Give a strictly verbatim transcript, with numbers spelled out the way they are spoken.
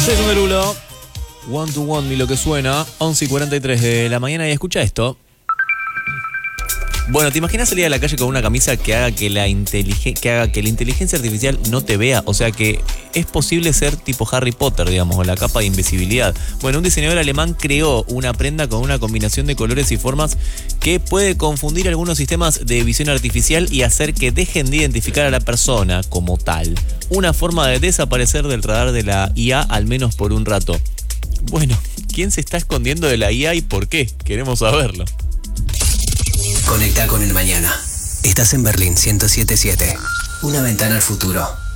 Jason Derulo, One to One, ni lo que suena, once y cuarenta y tres de la mañana, y escucha esto. Bueno, ¿te imaginas salir a la calle con una camisa que haga que la, inteligen- que haga que la inteligencia artificial no te vea? O sea, que es posible ser tipo Harry Potter, digamos, con la capa de invisibilidad. Bueno, un diseñador alemán creó una prenda con una combinación de colores y formas que puede confundir algunos sistemas de visión artificial y hacer que dejen de identificar a la persona como tal. Una forma de desaparecer del radar de la I A, al menos por un rato. Bueno, ¿quién se está escondiendo de la I A y por qué? Queremos saberlo. Conecta con el mañana. Estás en Berlín ciento siete punto siete. Una ventana al futuro.